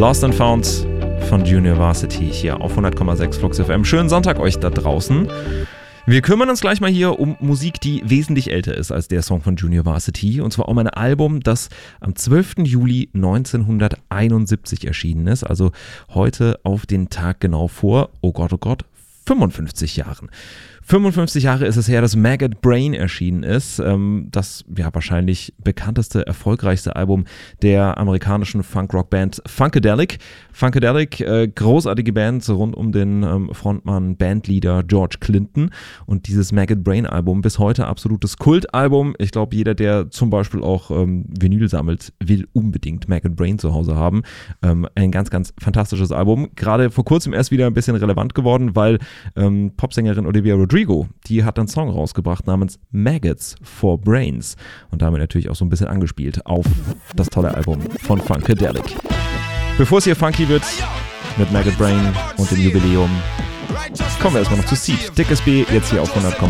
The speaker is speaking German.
Lost and Found von Junior Varsity hier auf 100,6 Flux FM. Schönen Sonntag euch da draußen. Wir kümmern uns gleich mal hier um Musik, die wesentlich älter ist als der Song von Junior Varsity. Und zwar um ein Album, das am 12. Juli 1971 erschienen ist. Also heute auf den Tag genau vor, oh Gott, 55 Jahren. 55 Jahre ist es her, dass Maggot Brain erschienen ist. Das wahrscheinlich bekannteste, erfolgreichste Album der amerikanischen Funk-Rock-Band Funkadelic. Funkadelic, großartige Band rund um den Frontmann, Bandleader George Clinton. Und dieses Maggot Brain Album bis heute absolutes Kultalbum. Ich glaube, jeder, der zum Beispiel auch Vinyl sammelt, will unbedingt Maggot Brain zu Hause haben. Ein ganz, ganz fantastisches Album. Gerade vor kurzem erst wieder ein bisschen relevant geworden, weil Popsängerin Olivia Rodrigo, die hat einen Song rausgebracht namens Maggots for Brains und damit natürlich auch so ein bisschen angespielt auf das tolle Album von Funkadelic. Bevor es hier funky wird mit Maggot Brain und dem Jubiläum, kommen wir erstmal noch zu Seed. Dickes B, jetzt hier auf 100,6